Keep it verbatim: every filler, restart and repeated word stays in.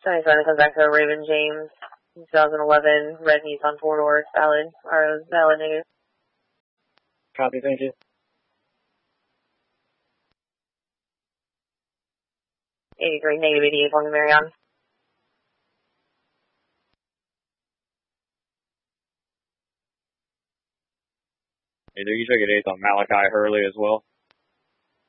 seventy-seven comes back to Raven James, twenty eleven, red Nissan four-door, valid, or valid negative. Copy, thank you. eighty-three, negative eighty-eight, on the Marion. Hey, do you check it eight on Malachi Hurley as well?